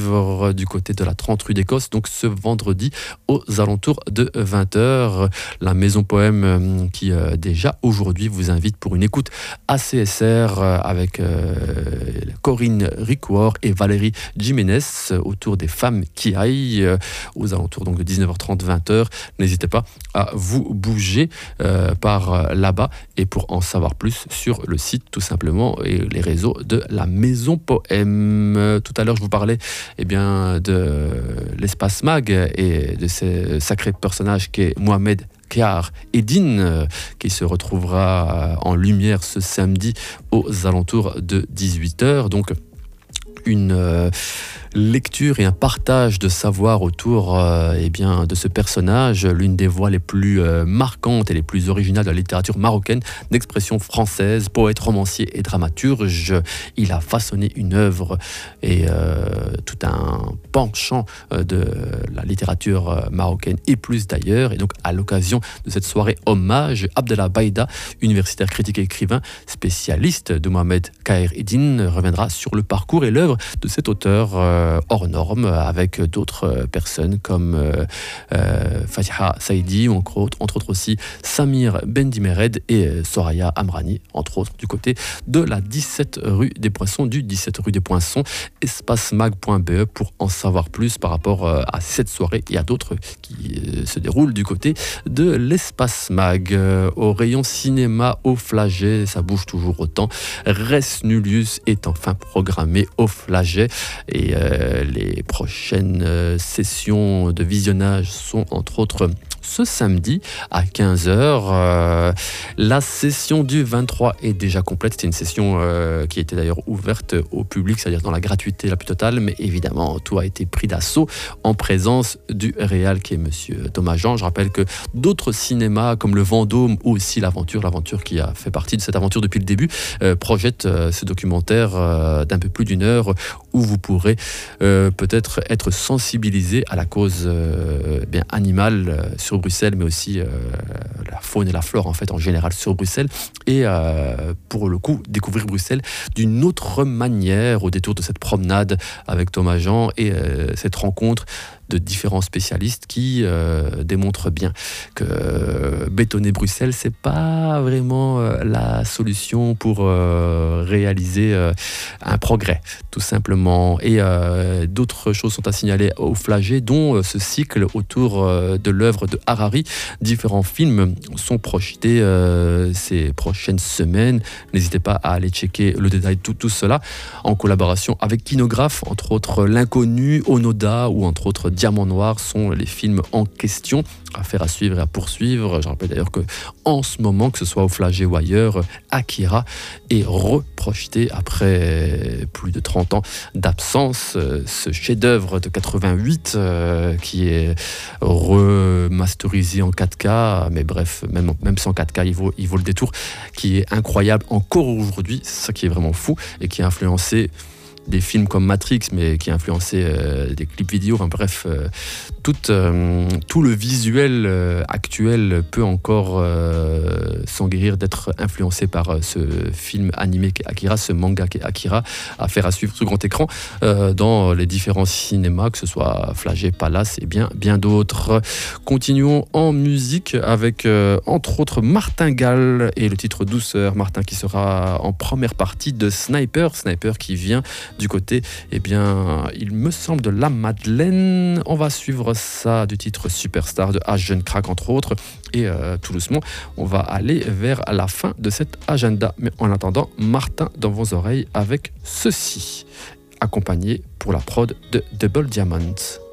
du côté de la 30 rue d'Écosse, donc ce vendredi aux alentours de 20h. La Maison Poème qui déjà aujourd'hui vous invite pour une écoute ACSR avec Corinne Ricoeur et Valérie Jiménez autour des femmes qui aillent aux alentours donc de 19h30 20h. N'hésitez pas à vous bouger par là-bas et pour en savoir plus sur le site tout simplement et les réseaux de la Maison Poème. Tout à l'heure je vous parlais de l'espace MAG et de ce sacré personnage qu'est Mohamed Car Eddine, qui se retrouvera en lumière ce samedi aux alentours de 18h. Donc une lecture et un partage de savoir autour de ce personnage, l'une des voix les plus marquantes et les plus originales de la littérature marocaine d'expression française, poète, romancier et dramaturge. Il a façonné une œuvre et tout un penchant de la littérature marocaine et plus d'ailleurs. Et donc à l'occasion de cette soirée hommage, Abdellah Baïda, universitaire critique et écrivain, spécialiste de Mohamed Car Eddine, reviendra sur le parcours et l'œuvre de cet auteur hors norme avec d'autres personnes comme Fatiha Saïdi ou entre autres aussi Samir Bendimered et Soraya Amrani, entre autres du côté de la 17 rue des Poissons, espacemag.be pour en savoir plus par rapport à cette soirée et à d'autres qui se déroulent du côté de l'Espace Mag. Au rayon cinéma, au Flaget, ça bouge toujours autant. Res Nullius est enfin programmé au Flaget et les prochaines sessions de visionnage sont entre autres ce samedi à 15h. La session du 23 est déjà complète. C'était une session qui était d'ailleurs ouverte au public, c'est-à-dire dans la gratuité la plus totale, mais évidemment tout a été pris d'assaut en présence du réal qui est monsieur Thomas Jean. Je rappelle que d'autres cinémas comme le Vendôme ou aussi l'Aventure qui a fait partie de cette aventure depuis le début, projette ce documentaire d'un peu plus d'une heure où vous pourrez peut-être être sensibilisé à la cause animale sur Bruxelles, mais aussi la faune et la flore en fait en général sur Bruxelles et pour le coup découvrir Bruxelles d'une autre manière au détour de cette promenade avec Thomas Jean et cette rencontre de différents spécialistes qui démontrent bien que bétonner Bruxelles, c'est pas vraiment la solution pour réaliser un progrès, tout simplement. Et d'autres choses sont à signaler au Flaget, dont ce cycle autour de l'œuvre de Harari. Différents films sont projetés ces prochaines semaines. N'hésitez pas à aller checker le détail de tout cela en collaboration avec Kinographe, entre autres L'Inconnu, Onoda ou entre autres Diamant Noir sont les films en question. Affaire à suivre et à poursuivre. Je rappelle d'ailleurs qu'en ce moment, que ce soit au Flaget ou ailleurs, Akira est reprojeté après plus de 30 ans d'absence. Ce chef-d'œuvre de 88 qui est remasterisé en 4K, mais bref, même sans 4K, il vaut le détour, qui est incroyable encore aujourd'hui. C'est ça qui est vraiment fou et qui a influencé des films comme Matrix, mais qui a influencé des clips vidéo, enfin bref, tout le visuel actuel peut encore s'en guérir d'être influencé par ce film animé qu'est Akira, ce manga qu'est Akira, à faire à suivre sur grand écran dans les différents cinémas, que ce soit Flaget, Palace et bien d'autres. Continuons en musique avec entre autres Martin Gall et le titre Douceur. Martin qui sera en première partie de Sniper qui vient du côté, il me semble, de la Madeleine. On va suivre ça du titre Superstar de H Jeune Crack entre autres et tout doucement on va aller vers la fin de cet agenda, mais en attendant, Martin dans vos oreilles avec ceci, accompagné pour la prod de Double Diamond.